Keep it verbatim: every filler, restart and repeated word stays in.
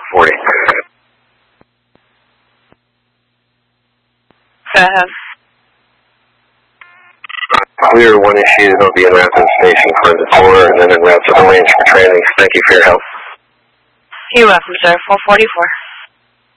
forty. Go ahead. Clear one issue, they'll be in route to the station for the tour and then in route to the range for training. Thank you for your help. You're welcome, sir. four forty-four.